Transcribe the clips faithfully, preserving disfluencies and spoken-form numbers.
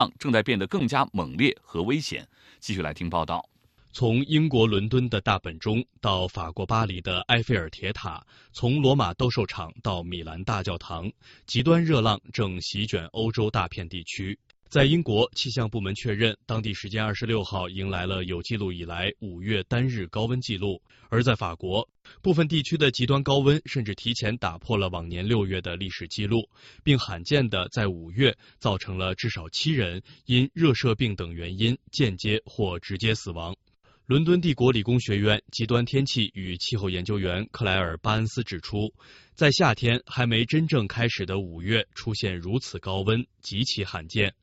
正在变得更加猛烈和危险。继续来听报道。 从英国伦敦的大本钟到法国巴黎的埃菲尔铁塔，从罗马斗兽场到米兰大教堂，极端热浪正席卷欧洲大片地区。在英国，气象部门确认，当地时间二十六号迎来了有记录以来五月单日高温记录。而在法国，部分地区的极端高温甚至提前打破了往年六月的历史记录，并罕见的在五月造成了至少七人因热射病等原因间接或直接死亡。伦敦帝国理工学院极端天气与气候研究员克莱尔·巴恩斯指出，在夏天还没真正开始的五月出现如此高温极其罕见。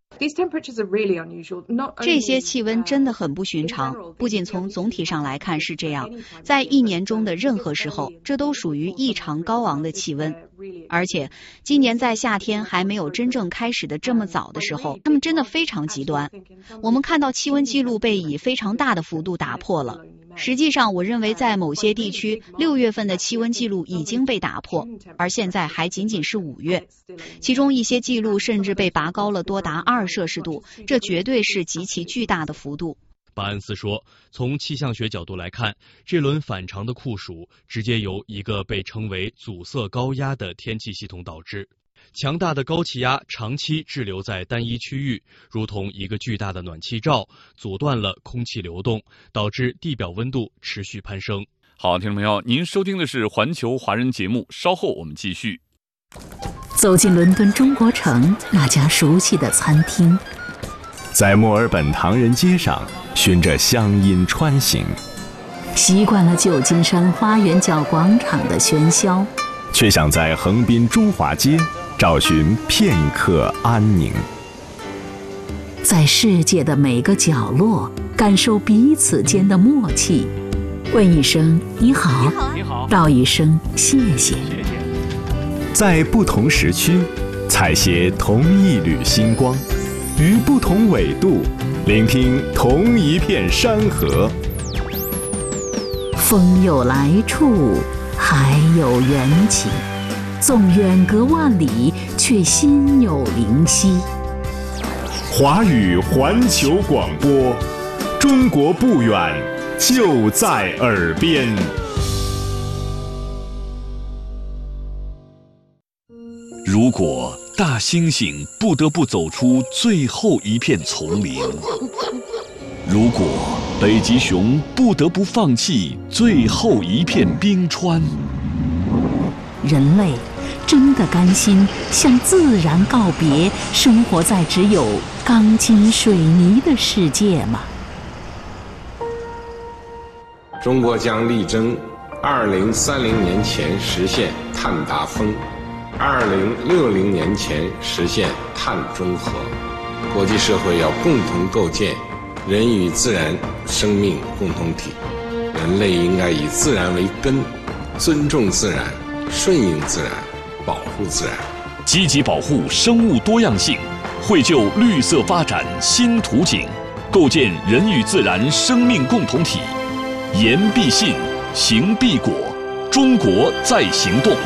这些气温真的很不寻常，不仅从总体上来看是这样，在一年中的任何时候，这都属于异常高昂的气温。而且，今年在夏天还没有真正开始的这么早的时候，它们真的非常极端。我们看到气温记录被以非常大的幅度打破了。实际上，我认为在某些地区，六月份的气温记录已经被打破，而现在还仅仅是五月。其中一些记录甚至被拔高了多达二摄氏度，这绝对是极其巨大的幅度。 巴恩斯说，从气象学角度来看，这轮反常的酷暑直接由一个被称为阻塞高压的天气系统导致。强大的高气压长期滞留在单一区域，如同一个巨大的暖气罩，阻断了空气流动，导致地表温度持续攀升。 好，听众朋友，您收听的是环球华人节目，稍后我们继续。 走进伦敦中国城那家熟悉的餐厅， 在墨尔本唐人街上循着乡音穿行， 习惯了旧金山花园角广场的喧嚣， 却想在横滨中华街找寻片刻安宁。 在世界的每个角落感受彼此间的默契，问一声你好， 你好， 道一声谢谢。 在不同时区采撷同一缕星光，于不同纬度聆听同一片山河。 风有来处，海有缘起，纵远隔万里，却心有灵犀。 华语环球广播，中国不远，就在耳边。 如果大猩猩不得不走出最后一片丛林，如果北极熊不得不放弃最后一片冰川， 人类真的甘心向自然告别，生活在只有钢筋水泥的世界吗？ 中国将力争二零三零年前实现碳达峰，二零六零年前实现碳中和。国际社会要共同构建人与自然生命共同体，人类应该以自然为根，尊重自然，顺应自然，保护自然， 积极保护生物多样性，绘就绿色发展新图景，构建人与自然生命共同体。言必信，行必果，中国在行动。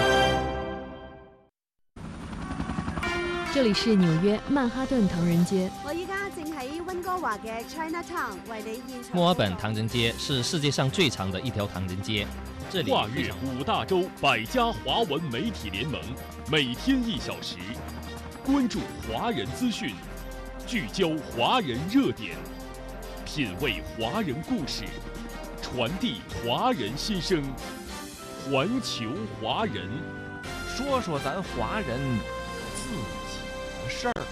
这里是纽约曼哈顿唐人街。 我依家正喺溫哥華嘅 Chinatown 為你現場。 墨爾本唐人街是世界上最長的一條唐人街。這裡跨越五大洲百家華文媒體聯盟，每天一小時，關注華人資訊，聚焦華人熱點，品味華人故事，傳遞華人心聲。環球華人， 說說咱華人自己的事兒。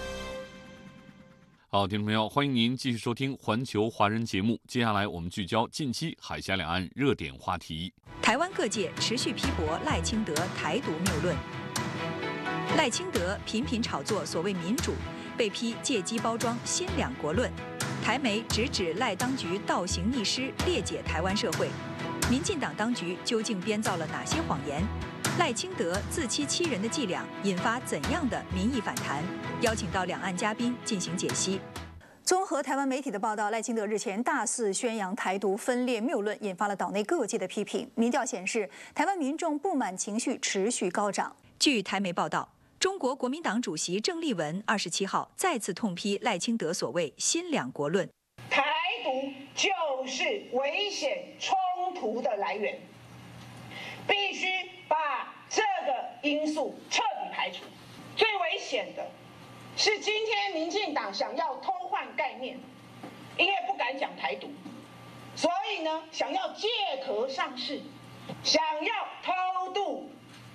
好，听众朋友，欢迎您继续收听环球华人节目。接下来我们聚焦近期海峡两岸热点话题。 台湾各界持续批驳赖清德台独谬论。赖清德频频炒作所谓民主，被批借机包装新两国论。台媒直指赖当局倒行逆施，裂解台湾社会。民进党当局究竟编造了哪些谎言？赖清德自欺欺人的伎俩引发怎样的民意反弹？邀请到两岸嘉宾进行解析。综合台湾媒体的报道，赖清德日前大肆宣扬台独分裂谬论，引发了岛内各界的批评。民调显示，台湾民众不满情绪持续高涨。据台媒报道， 中国国民党主席郑丽文二十七号再次痛批赖清德所谓“新两国论”， 台独就是危险冲突的来源，必须把这个因素彻底排除。最危险的是今天民进党想要偷换概念，因为不敢讲台独，所以呢，想要借壳上市，想要偷渡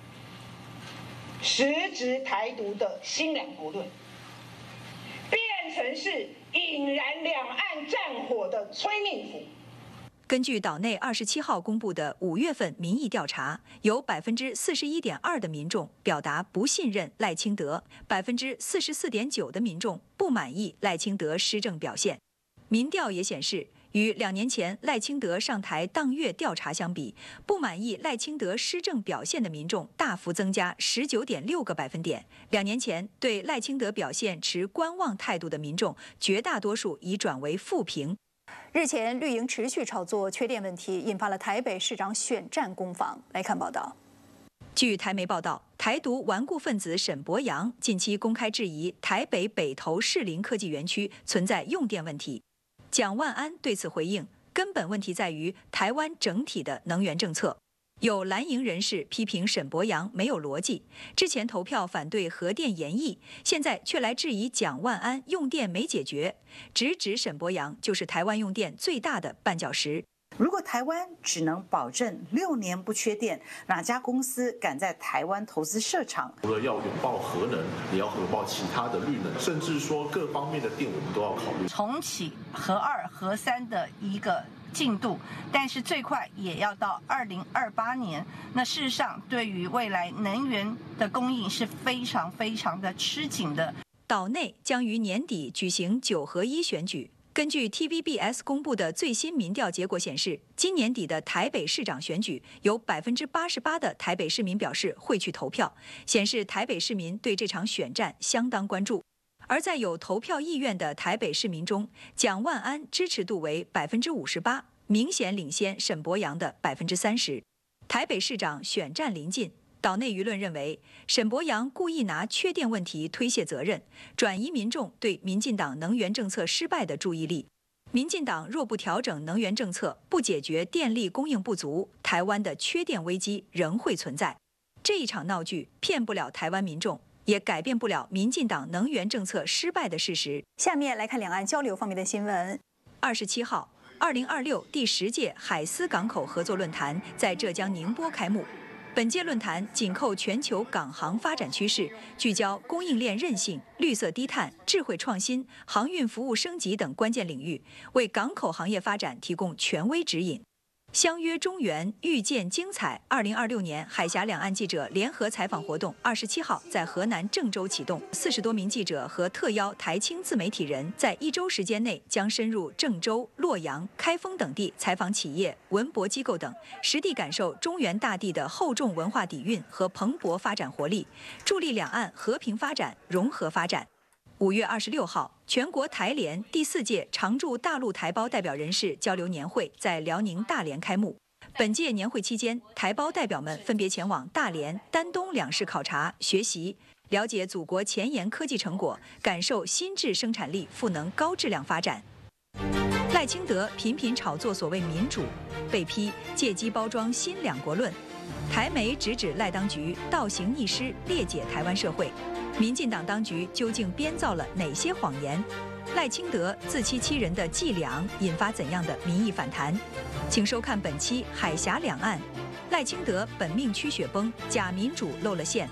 实质台独的新两国论，变成是引燃两岸战火的催命符。 根据岛内二十七号公布的五月份民意调查，有百分之四十一点二的民众表达不信任赖清德，百分之四十四点九的民众不满意赖清德施政表现。民调也显示，与两年前赖清德上台当月调查相比，不满意赖清德施政表现的民众大幅增加十九点六个百分点。两年前对赖清德表现持观望态度的民众，绝大多数已转为负评。 日前，绿营持续炒作缺电问题，引发了台北市长选战攻防。来看报道。 据台媒报道，台独顽固分子沈伯洋近期公开质疑台北北投士林科技园区存在用电问题。蒋万安对此回应，根本问题在于台湾整体的能源政策。有蓝营人士批评沈伯洋没有逻辑，之前投票反对核电延役，现在却来质疑蒋万安用电没解决，直指沈伯洋就是台湾用电最大的绊脚石。 如果台湾只能保证六年不缺电，哪家公司敢在台湾投资设厂？ 除了要拥抱核能，也要拥抱其他的绿能，甚至说各方面的电我们都要考虑。 重启核二、核三的一个进度，但是最快也要到二零二八年。那事实上，对于未来能源的供应是非常非常的吃紧的。 岛内将于年底举行九合一选举。根据 T V B S 公布的最新民调结果显示，今年底的台北市长选举，有百分之八十八的台北市民表示会去投票，显示台北市民对这场选战相当关注。而在有投票意愿的台北市民中，蒋万安支持度为百分之五十八，明显领先沈伯洋的百分之三十。台北市长选战临近。岛内舆论认为，沈伯洋故意拿缺电问题推卸责任，转移民众对民进党能源政策失败的注意力。民进党若不调整能源政策，不解决电力供应不足，台湾的缺电危机仍会存在。这一场闹剧骗不了台湾民众，也改变不了民进党能源政策失败的事实。 下面来看两岸交流方面的新闻。 二十七号，二零二六第十届海丝港口合作论坛在浙江宁波开幕。本届论坛紧扣全球港航发展趋势，聚焦供应链韧性、绿色低碳、智慧创新、航运服务升级等关键领域，为港口行业发展提供权威指引。相约中原，遇见精彩。二零二六年海峡两岸记者联合采访活动，二十七号在河南郑州启动。四十多名记者和特邀台青自媒体人，在一周时间内将深入郑州、洛阳、开封等地采访企业、文博机构等，实地感受中原大地的厚重文化底蕴和蓬勃发展活力，助力两岸和平发展、融合发展。五月二十六号，全国台联第四届常驻大陆台胞代表人士交流年会在辽宁大连开幕。本届年会期间，台胞代表们分别前往大连、丹东两市考察学习，了解祖国前沿科技成果，感受新质生产力赋能高质量发展。赖清德频频炒作所谓民主，被批借机包装新两国论。台媒直指赖当局倒行逆施，裂解台湾社会。民进党当局究竟编造了哪些谎言？赖清德自欺欺人的伎俩引发怎样的民意反弹？请收看本期《海峡两岸》，赖清德本命区雪崩，假民主露了馅。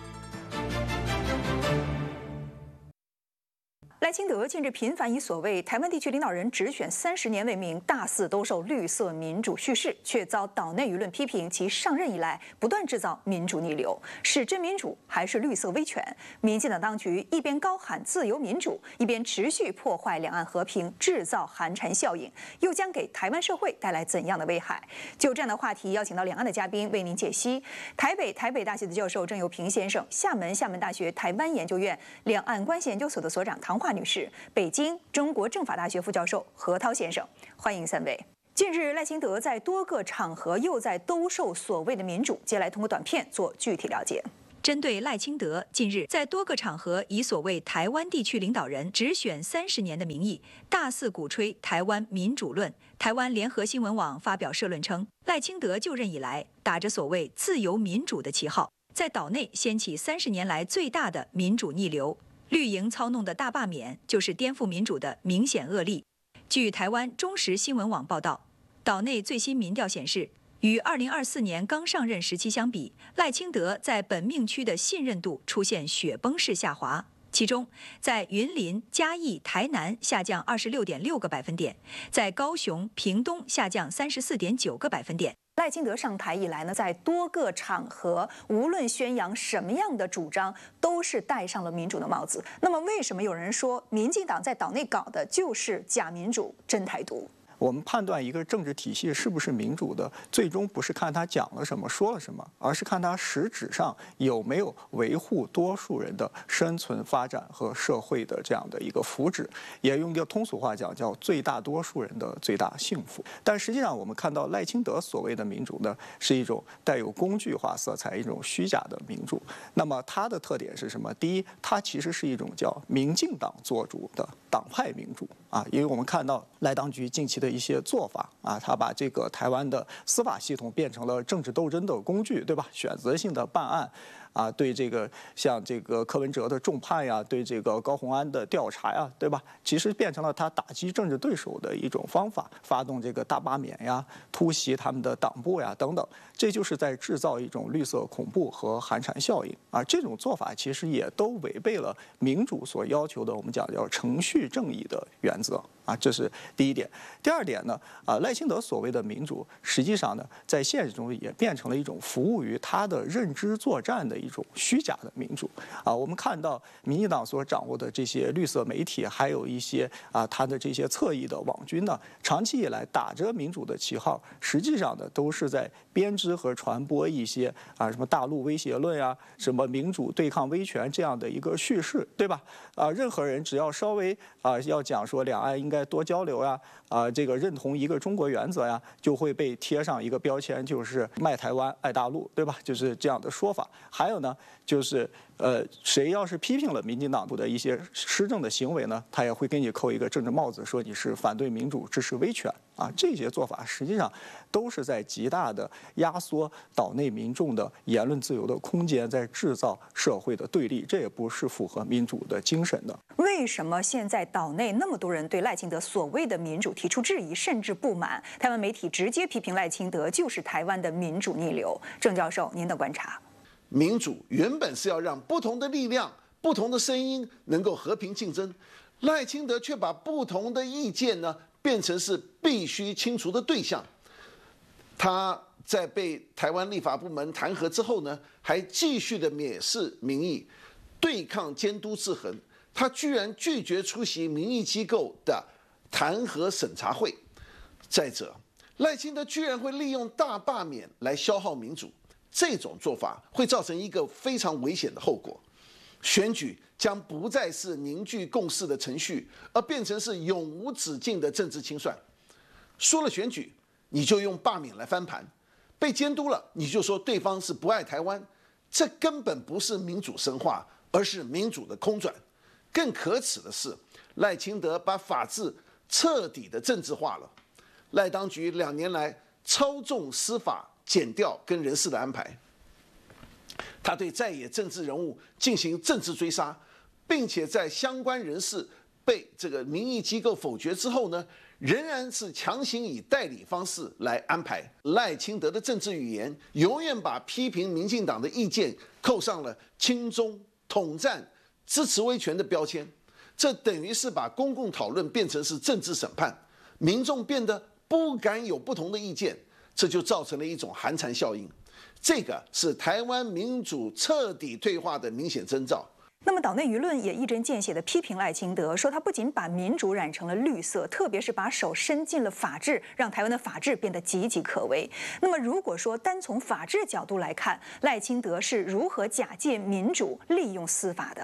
赖清德近日频繁以所谓台湾地区领导人直选三十年为名，大肆兜售绿色民主叙事，却遭岛内舆论批评其上任以来不断制造民主逆流，是真民主还是绿色威权？民进党当局一边高喊自由民主，一边持续破坏两岸和平，制造寒蝉效应，又将给台湾社会带来怎样的危害？就这样的话题，邀请到两岸的嘉宾为您解析。台北台北大学的教授郑友平先生，厦门厦门大学台湾研究院两岸关系研究所的所长唐华女士，北京中国政法大学副教授何涛先生，欢迎三位。近日，赖清德在多个场合又在兜售所谓的民主，接下来通过短片做具体了解。 针对赖清德近日在多个场合以所谓台湾地区领导人直选三十年的名义，大肆鼓吹台湾民主论，台湾联合新闻网发表社论称，赖清德就任以来，打着所谓自由民主的旗号，在岛内掀起三十年来最大的民主逆流。绿营操弄的大罢免就是颠覆民主的明显恶例。据台湾中时新闻网报道，岛内最新民调显示，与二零二四年刚上任时期相比，赖清德在本命区的信任度出现雪崩式下滑。其中，在云林、嘉义、台南下降二十六点六个百分点，在高雄、屏东下降三十四点九个百分点。 赖清德上台以来呢，在多个场合，无论宣扬什么样的主张，都是戴上了民主的帽子。那么，为什么有人说民进党在岛内搞的就是假民主、真台独？ 我们判断一个政治体系是不是民主的，最终不是看他讲了什么、说了什么，而是看他实质上有没有维护多数人的生存、发展和社会的这样的一个福祉。也用一个通俗话讲，叫最大多数人的最大幸福。但实际上，我们看到赖清德所谓的民主呢，是一种带有工具化色彩、一种虚假的民主。那么它的特点是什么？第一，它其实是一种叫民进党做主的党派民主啊，因为我们看到赖当局近期的一些做法啊，他把这个台湾的司法系统变成了政治斗争的工具，对吧？选择性的办案。啊，对这个像这个柯文哲的重判呀，对这个高虹安的调查呀，对吧？其实变成了他打击政治对手的一种方法，发动这个大罢免呀，突袭他们的党部呀等等，这就是在制造一种绿色恐怖和寒蝉效应啊。这种做法其实也都违背了民主所要求的我们讲叫程序正义的原则啊，这是第一点。第二点呢，啊，赖清德所谓的民主，实际上呢，在现实中也变成了一种服务于他的认知作战的一种虚假的民主啊。我们看到民进党所掌握的这些绿色媒体，还有一些啊他的这些侧翼的网军呢，长期以来打着民主的旗号，实际上呢都是在编织和传播一些啊什么大陆威胁论呀，什么民主对抗威权这样的一个叙事，对吧？啊，任何人只要稍微啊要讲说两岸应该多交流呀，啊这个认同一个中国原则呀，就会被贴上一个标签，就是卖台湾爱大陆，对吧？就是这样的说法。还有呢，就是呃，谁要是批评了民进党的一些施政的行为呢，他也会给你扣一个政治帽子，说你是反对民主、支持威权啊。这些做法实际上都是在极大的压缩岛内民众的言论自由的空间，在制造社会的对立，这也不是符合民主的精神的。 为什么现在岛内那么多人对赖清德所谓的民主提出质疑，甚至不满？台湾媒体直接批评赖清德就是台湾的民主逆流。郑教授，您的观察？ 民主原本是要让不同的力量、不同的声音能够和平竞争，赖清德却把不同的意见呢变成是必须清除的对象。他在被台湾立法部门弹劾之后呢，还继续的蔑视民意，对抗监督制衡。他居然拒绝出席民意机构的弹劾审查会。再者，赖清德居然会利用大罢免来消耗民主。这种做法会造成一个非常危险的后果，选举将不再是凝聚共识的程序，而变成是永无止境的政治清算。输了选举，你就用罢免来翻盘；被监督了，你就说对方是不爱台湾。这根本不是民主深化，而是民主的空转。更可耻的是，赖清德把法治彻底的政治化了。赖当局两年来操纵司法、检调跟人事的安排，他对在野政治人物进行政治追杀，并且在相关人士被这个民意机构否决之后呢，仍然是强行以代理方式来安排。赖清德的政治语言永远把批评民进党的意见扣上了亲中、统战、支持威权的标签，这等于是把公共讨论变成是政治审判，民众变得不敢有不同的意见。这就造成了一种寒蝉效应，这个是台湾民主彻底退化的明显征兆。 那么岛内舆论也一针见血地批评赖清德，说他不仅把民主染成了绿色，特别是把手伸进了法治，让台湾的法治变得岌岌可危。那么如果说单从法治角度来看，赖清德是如何假借民主利用司法的？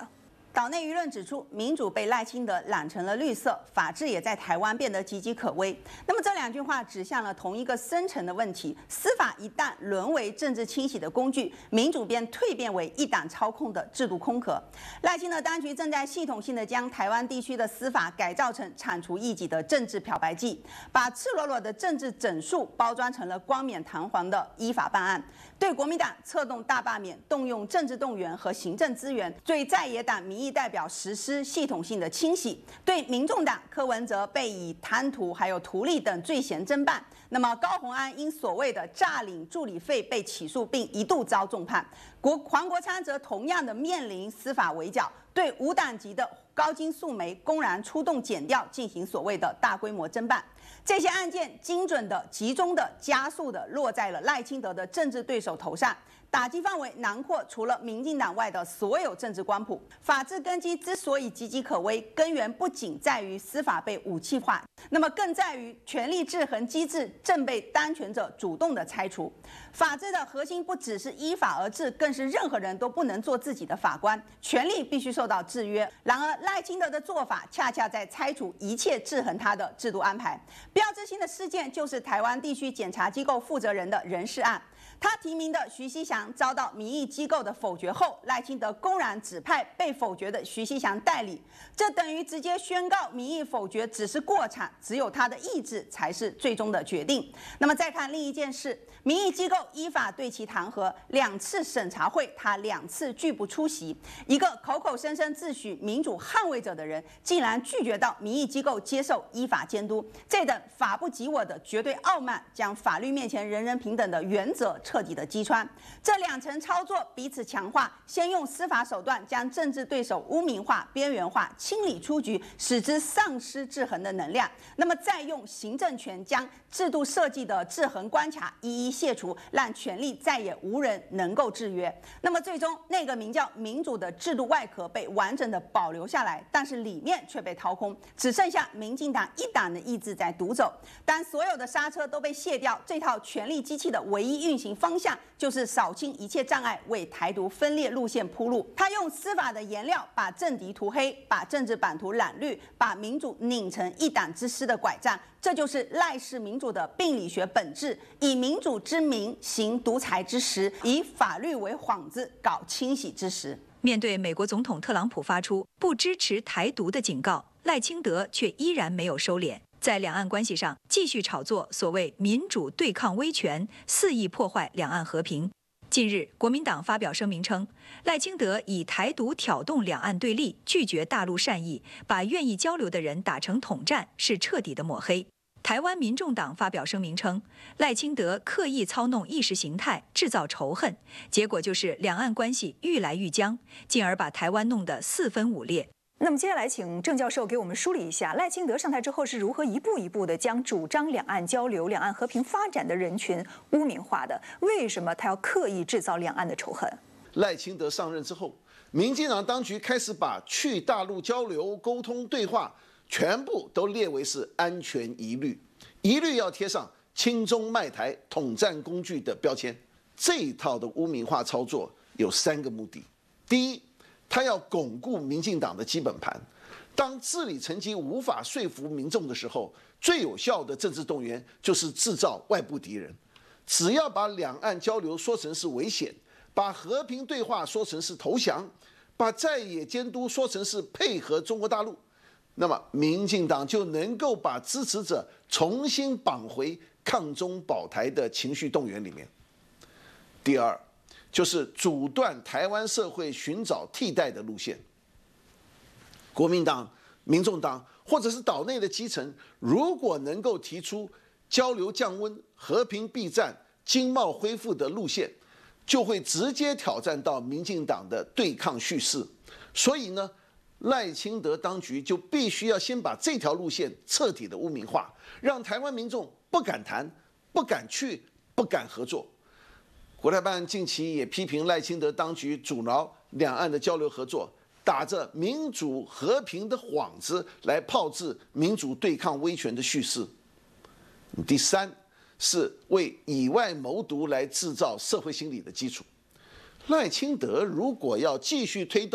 岛内舆论指出，民主被赖清德染成了绿色，法治也在台湾变得岌岌可危。那么这两句话指向了同一个深层的问题：司法一旦沦为政治清洗的工具，民主便蜕变为一党操控的制度空壳。赖清德当局正在系统性的将台湾地区的司法改造成铲除异己的政治漂白剂，把赤裸裸的政治整肃包装成了冠冕堂皇的依法办案，对国民党策动大罢免，动用政治动员和行政资源，对在野党民意代表实施系统性的清洗，对民众党柯文哲被以贪图还有图利等罪嫌侦办。那么高虹安因所谓的诈领助理费被起诉，并一度遭重判。国黄国昌则同样的面临司法围剿，对无党籍的高金素梅公然出动检调进行所谓的大规模侦办。这些案件精准的、集中的、加速的落在了赖清德的政治对手头上，打击范围囊括除了民进党外的所有政治光谱。法治根基之所以岌岌可危，根源不仅在于司法被武器化，那么更在于权力制衡机制正被当权者主动的拆除。法治的核心不只是依法而治，更是任何人都不能做自己的法官，权力必须受到制约。然而赖清德的做法恰恰在拆除一切制衡他的制度安排。标志性的事件就是台湾地区检察机构负责人的人事案。他提名的徐熙祥遭到民意机构的否决后，赖清德公然指派被否决的徐熙祥代理，这等于直接宣告民意否决只是过场，只有他的意志才是最终的决定。那么再看另一件事，民意机构依法对其弹劾，两次审查会他两次拒不出席，一个口口声声自诩民主捍卫者的人，竟然拒绝到民意机构接受依法监督，这等法不及我的绝对傲慢，将法律面前人人平等的原则彻底的击穿。这两层操作彼此强化，先用司法手段将政治对手污名化、边缘化、清理出局，使之丧失制衡的能量，那么再用行政权将制度设计的制衡关卡一一卸除，让权力再也无人能够制约。那么最终那个名叫民主的制度外壳被完整的保留下来，但是里面却被掏空，只剩下民进党一党的意志在独走。当所有的刹车都被卸掉，这套权力机器的唯一运行方向就是扫清一切障碍，为台独分裂路线铺路。他用司法的颜料把政敌涂黑，把政治版图染绿，把民主拧成一党之师的拐杖。这就是赖氏民主的病理学本质：以民主之名行独裁之实，以法律为幌子搞清洗之实。 面对美国总统特朗普发出不支持台独的警告，赖清德却依然没有收敛。在两岸关系上继续炒作所谓民主对抗威权，肆意破坏两岸和平。近日，国民党发表声明称，赖清德以台独挑动两岸对立，拒绝大陆善意，把愿意交流的人打成统战，是彻底的抹黑。台湾民众党发表声明称，赖清德刻意操弄意识形态，制造仇恨，结果就是两岸关系愈来愈僵，进而把台湾弄得四分五裂。 那么接下来，请郑教授给我们梳理一下赖清德上台之后是如何一步一步的将主张两岸交流、两岸和平发展的人群污名化的？为什么他要刻意制造两岸的仇恨？ 赖清德上任之后，民进党当局开始把去大陆交流、沟通、对话全部都列为是安全疑虑，一律要贴上亲中卖台、统战工具的标签。这一套的污名化操作有三个目的：第一，他要巩固民进党的基本盘，当治理成绩无法说服民众的时候，最有效的政治动员就是制造外部敌人。只要把两岸交流说成是危险，把和平对话说成是投降，把在野监督说成是配合中国大陆，那么民进党就能够把支持者重新绑回抗中保台的情绪动员里面。第二，就是阻断台湾社会寻找替代的路线。国民党、民众党或者是岛内的基层，如果能够提出交流降温、和平避战、经贸恢复的路线，就会直接挑战到民进党的对抗叙事。所以呢，赖清德当局就必须要先把这条路线彻底的污名化，让台湾民众不敢谈、不敢去、不敢合作。国台办近期也批评赖清德当局阻挠两岸的交流合作，打着民主和平的幌子来炮制民主对抗威权的叙事。第三，是为以外谋独来制造社会心理的基础。赖清德如果要继续推动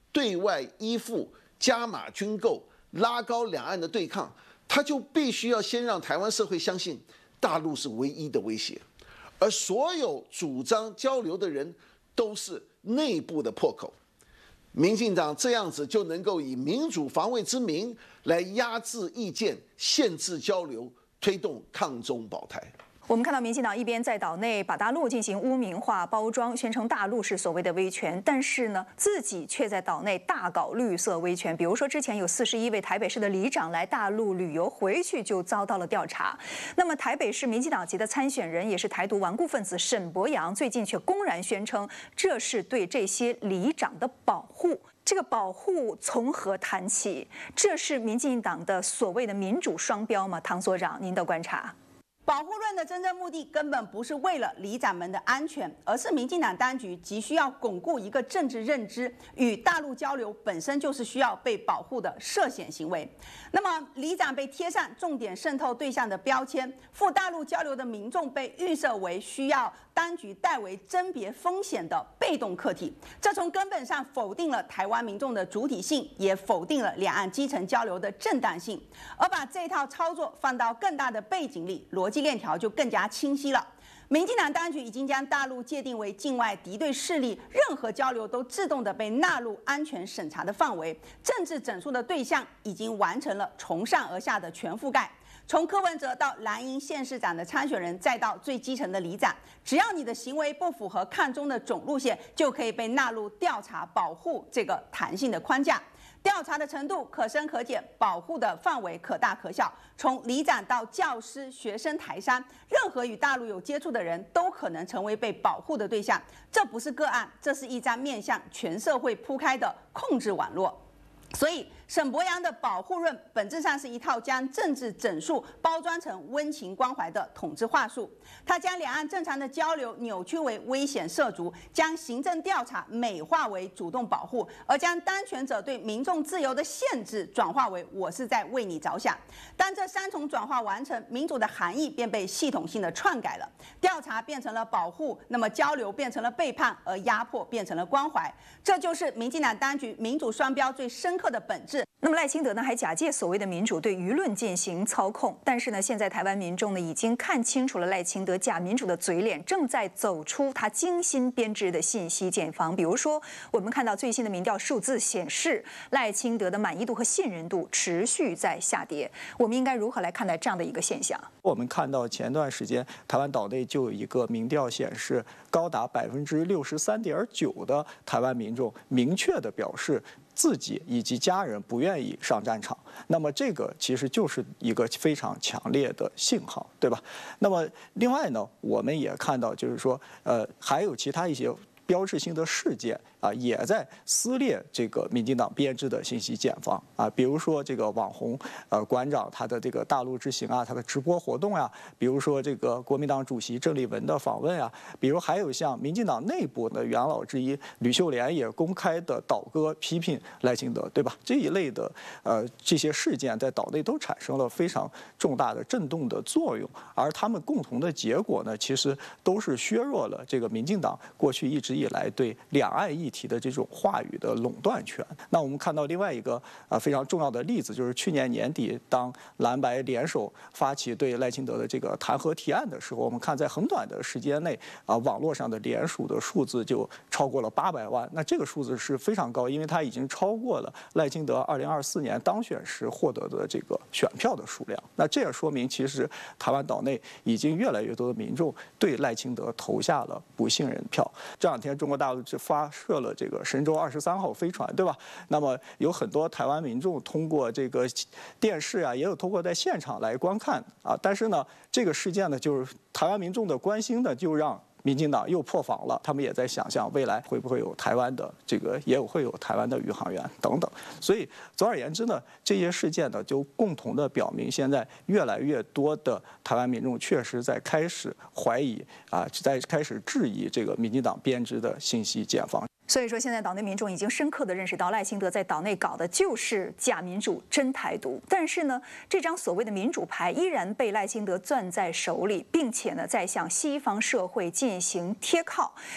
对外依附、加码军购、拉高两岸的对抗，他就必须要先让台湾社会相信大陆是唯一的威胁，而所有主张交流的人都是内部的破口。民进党这样子就能够以民主防卫之名来压制意见、限制交流，推动抗中保台。 我们看到民进党一边在岛内把大陆进行污名化包装，宣称大陆是所谓的威权，但是呢，自己却在岛内大搞绿色威权。比如说，之前有四十一位台北市的里长来大陆旅游，回去就遭到了调查。那么，台北市民进党籍的参选人也是台独顽固分子沈伯洋，最近却公然宣称这是对这些里长的保护。这个保护从何谈起？这是民进党的所谓的民主双标吗？唐所长，您的观察？ 保护论的真正目的根本不是为了里长们的安全，而是民进党当局急需要巩固一个政治认知，与大陆交流本身就是需要被保护的涉险行为。那么，里长被贴上重点渗透对象的标签，赴大陆交流的民众被预设为需要当局代为甄别风险的被动课题，这从根本上否定了台湾民众的主体性，也否定了两岸基层交流的正当性，而把这套操作放到更大的背景里，逻辑链条就更加清晰了。民进党当局已经将大陆界定为境外敌对势力，任何交流都自动的被纳入安全审查的范围，政治整肃的对象已经完成了从上而下的全覆盖。从柯文哲到蓝营县市长的参选人，再到最基层的里长，只要你的行为不符合抗中的总路线，就可以被纳入调查保护这个弹性的框架。调查的程度可深可浅，保护的范围可大可小。从里长到教师、学生、台商，任何与大陆有接触的人都可能成为被保护的对象。这不是个案，这是一张面向全社会铺开的控制网络。所以，沈伯洋的保护论本质上是一套将政治整肃包装成温情关怀的统治话术。他将两岸正常的交流扭曲为危险涉足，将行政调查美化为主动保护，而将当权者对民众自由的限制转化为我是在为你着想。当这三重转化完成，民主的含义便被系统性的篡改了。调查变成了保护，那么交流变成了背叛，而压迫变成了关怀。这就是民进党当局民主双标最深刻的本质。 那么赖清德呢，还假借所谓的民主对舆论进行操控，但是呢，现在台湾民众呢已经看清楚了赖清德假民主的嘴脸，正在走出他精心编织的信息茧房。比如说，我们看到最新的民调数字显示，赖清德的满意度和信任度持续在下跌。我们应该如何来看待这样的一个现象？ 我们看到前段时间台湾岛内就有一个民调显示，高达百分之六十三点九的台湾民众明确的表示自己以及家人不愿意上战场，那么这个其实就是一个非常强烈的信号，对吧？那么另外呢，我们也看到，就是说，呃，还有其他一些标志性的事件啊，也在撕裂这个民进党编织的信息茧房啊，比如说这个网红呃馆长他的这个大陆之行啊，他的直播活动呀、啊，比如说这个国民党主席郑丽文的访问啊，比如还有像民进党内部的元老之一吕秀莲也公开的倒戈批评赖清德，对吧？这一类的呃这些事件在岛内都产生了非常重大的震动的作用，而他们共同的结果呢，其实都是削弱了这个民进党过去一直以来对两岸议题的这种话语的垄断权。那我们看到另外一个啊非常重要的例子，就是去年年底，当蓝白联手发起对赖清德的这个弹劾提案的时候，我们看在很短的时间内啊，网络上的联署的数字就超过了八百万。那这个数字是非常高，因为它已经超过了赖清德二零二四年当选时获得的这个选票的数量。那这也说明，其实台湾岛内已经越来越多的民众对赖清德投下了不信任票。这两天中国大陆就发射了这个神舟二十三号飞船，对吧？那么有很多台湾民众通过这个电视啊，也有通过在现场来观看啊。但是呢，这个事件呢，就是台湾民众的关心呢，就让民进党又破防了。他们也在想象未来会不会有台湾的这个，也有会有台湾的宇航员等等。所以总而言之呢，这些事件呢，就共同的表明，现在越来越多的台湾民众确实在开始怀疑啊，在开始质疑这个民进党编织的信息茧房。 所以说，现在岛内民众已经深刻地认识到，赖清德在岛内搞的就是假民主、真台独。但是呢，这张所谓的民主牌依然被赖清德攥在手里，并且呢，在向西方社会进行贴靠。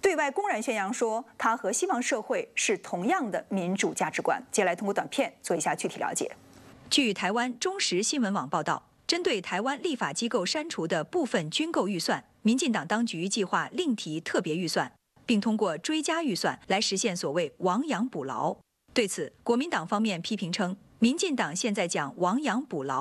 对外公然宣扬说他和西方社会是同样的民主价值观。接下来通过短片做一下具体了解。 据台湾中时新闻网报道，针对台湾立法机构删除的部分军购预算，民进党当局计划另提特别预算，并通过追加预算来实现所谓亡羊补牢。对此，国民党方面批评称，民进党现在讲亡羊补牢